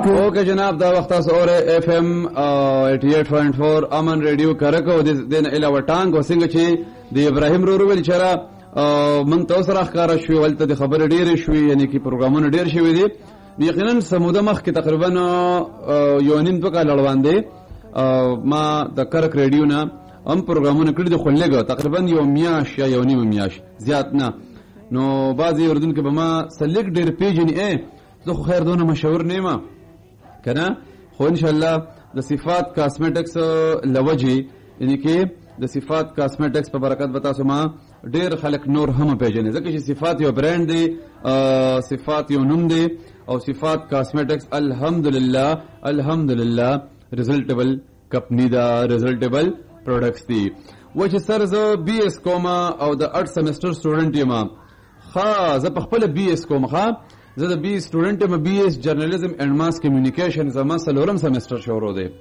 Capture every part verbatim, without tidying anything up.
اوکے جناب دا وخت تاسو اور ایف ایم اٹھاسی پوائنٹ چار امن ریډیو کرکو د دین علاوه ټانګ وسنګ چې د ابراهیم رورو ویل چر من تاسو راخاره شوې ولته د خبر ډیر شوې یعنی کې پروګرامونه ډیر شوې دي یقینا سموده مخ کې تقریبا یو نیم دوه کال روان دي ما د کرک ریډیو نه هم پروګرامونه کړی د خلګو تقریبا یو میاش یا یو نیم میاش زیات نه نو بعضی اردن کې به ما سلیک ډیر پیجنې ا زه خو خیر دونه مشهور نیمه کنه خو ان شاء الله د صفات کاسمیټکس لوجه یعنی کې د صفات کاسمیټکس په برکت بتا سو ما ډیر خلک نور هم پیژنې ځکه چې صفات یو برانډ دی صفات یو نوم دی او صفات کاسمیټکس الحمدلله الحمدلله ریزلټبل کمپنی دا ریزلټبل پروډکټس دي و چې سر زه بی اس کوما او د اټ سیمستر سټوډنټ یم ها زه په خپل بی اس کوم ها زه د بی سټوډنټ یم بی اس جرنالیزم اینڈ ماس کمیونیکیشن زما سلورم سیمستر شروع دی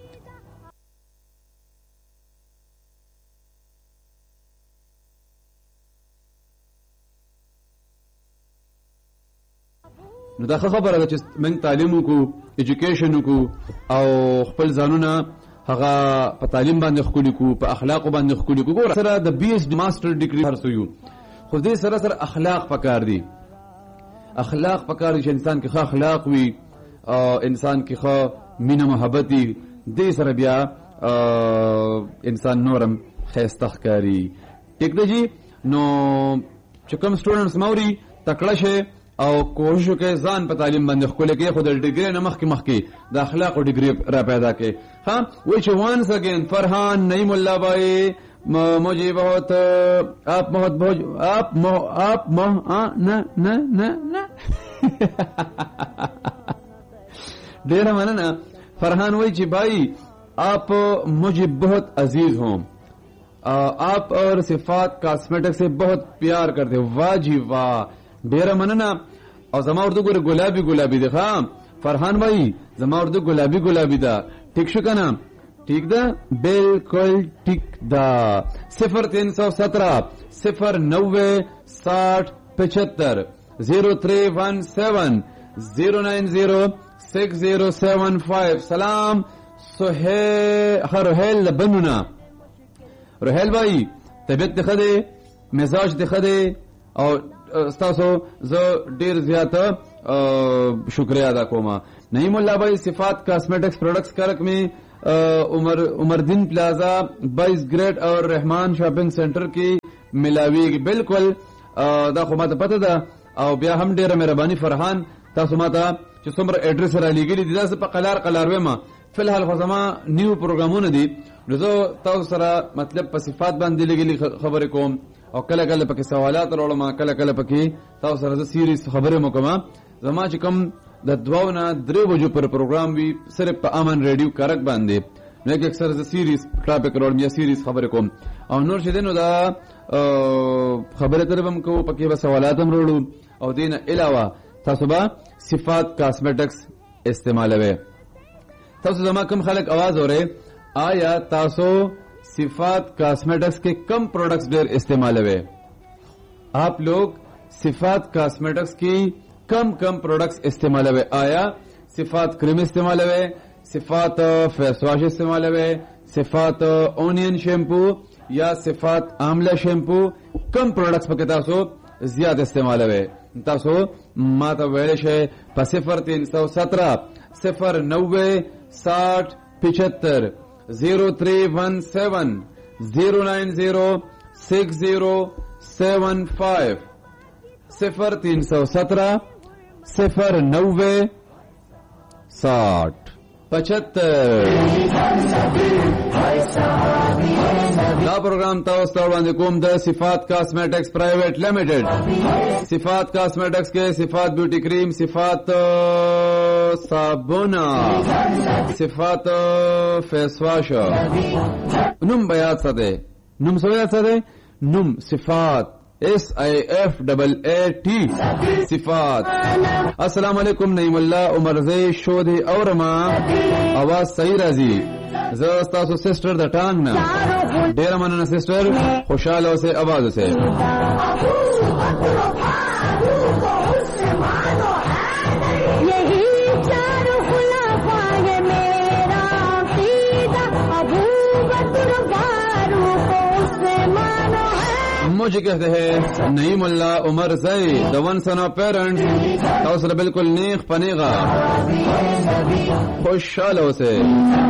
نو دا خبره ده چې موږ تعلیم وکړو ایجوکیشن وکړو او خپل ځانونه هغه په تعلیم باندې خولي کو په اخلاق باندې خولي کو ګور سره د بی اس ماستر ډیګري هر سو یو خو دې سره سره اخلاق پکار دي اخلاق پکار دي چې انسان کې ښه اخلاق وي او انسان کې ښه مینه محبت دي دې سره بیا انسان نورم خیسته ښکاري ټیکنالوژي نو چې کوم سټوډنټس موري تکړه شه او کوشش وکړي ځان په تعلیم باندې خپل کې خود د ډیګری نه مخکې مخکې د اخلاق او ډیګری را پیدا کړي ها which once again فرحان نعیم الله بھائی مجھے بہت آپ بہت بہت آپ آپ نہ نہ نہ نہ ډیر مننه فرحان وای چې بھائی آپ مجھے بہت عزیز ہوں آپ اور صفات کاسمیٹک سے بہت پیار کرتے ہو واہ جی واہ ډیر مننه او زما اردو ګوره ګلابي ګلابي ده ها فرحان بھائی زما اردو ګلابي ګلابي ده ٹھیک شو کنه ٹھیک ده بالکل ٹھیک ده صفر تین سو سترہ صفر نوے ساٹھ پچہتر زیرو تھری ون سیون زیرو نائن زیرو سکس زیرو سیون فائیو سلام سہیل روحیل بنونا روحیل بھائی طبیعت دخه ده مزاج دخه ده او استاسو زه ډیر زیاته شکریہ ادا کوم نعیم الله بھائی صفات کاسمیٹکس پروڈکٹس کرک میں عمر عمردین پلازا بائیس گریڈ اور رحمان شاپنگ سینٹر کی ملاوی بالکل دا خو ماته پته ده او بیا هم ډیره مهرباني فرحان تاسو ماته چې څومره ایڈریس را لګیلی دي تاسو په قلار قلار وېما فلحال خو زما نیو پروګرامونه دي نو زه تاسو سره مطلب په صفات باندې لګیلی خبرې کوم او کله کله پکې سوالات راوړم کله کله پکې تاسو سره زه سیریز خبرې مکمه زما چې کوم د دوه نه درې بجو پر پروګرام وی صرف په امن ریډیو کرک باندې نو یک اکثر زه سیریز ټاپک راوړم یا سیریز خبرې کوم او نور چې دینو دا خبره تربم کو پکې به سوالات هم راوړو او دین علاوه تاسو به صفات کاسمیټکس استعمالوي تاسو زما کوم خلک आवाज اورئ آیا تاسو صفات کاسمیٹکس کے کم پروڈکٹس ڈیر استعمال ہوئے آپ لوگ صفات کاسمیٹکس کی کم کم پروڈکٹس استعمال ہوئے آیا صفات کریم استعمال ہوئے صفات فیس واش استعمال ہوئے صفات اونین شیمپو یا صفات آملہ شیمپو کم پروڈکٹس پکے تاسو زیادہ استعمال ہوئے تاسو ما تا ویلش ہے پا صفر تین سو سترہ صفر نوے ساٹھ پچہتر زیرو تھری ون سیون زیرو نائن زیرو سکس زیرو سیون فائیو صفر تین سو سترہ صفر نوے ساٹھ پچہتر دا پروگرام تاسو ته وړاندې کوم د صفات کاسمیټکس پرایویٹ لیمیټډ صفات کاسمیټکس کې صفات بیوټي کریم صفات صابون صفات فیس واش نوم بیا څه دی نوم څه بیا څه دی نوم صفات ایس آئی ایف ڈبل اے ٹی صفات السلام علیکم نعیم اللہ عمر زی شو دی اورما آواز صحیح راځي زه تاسو سسٹر د ټانګ نه ډیر مننه سسٹر خوشاله اوسه آواز اوسه یہی چار خلا मुझे कहते हैं नईमुल्लाह उमर ज़ैद the one son of parents हौसला बिल्कुल नेक पनेगा खुशहाल हो से